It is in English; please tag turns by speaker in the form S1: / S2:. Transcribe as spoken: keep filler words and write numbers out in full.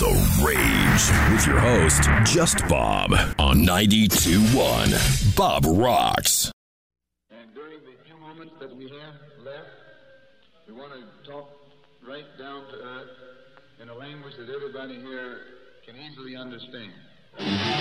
S1: The Rage with your host, Just Bob, on ninety-two point one. Bob Rocks.
S2: And during the few moments that we have left, we want to talk right down to earth in a language that everybody here can easily understand.